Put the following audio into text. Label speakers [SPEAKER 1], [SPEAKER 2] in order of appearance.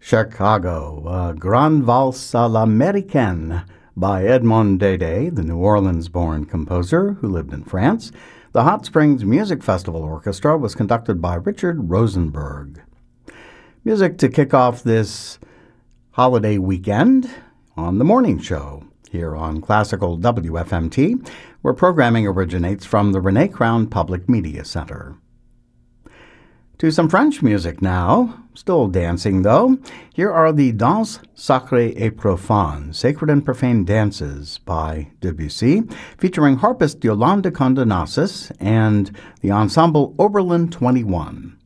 [SPEAKER 1] Chicago, a Grande Valse à l'Américaine by Edmond Dede, the New Orleans-born composer who lived in France. The Hot Springs Music Festival Orchestra was conducted by Richard Rosenberg. Music to kick off this holiday weekend on The Morning Show here on Classical WFMT, where programming originates from the René Crown Public Media Center. To some French music now, still dancing though. Here are the Danses Sacrées et Profanes, Sacred and Profane Dances by Debussy, featuring harpist Yolande Condenassis and the ensemble Oberlin 21.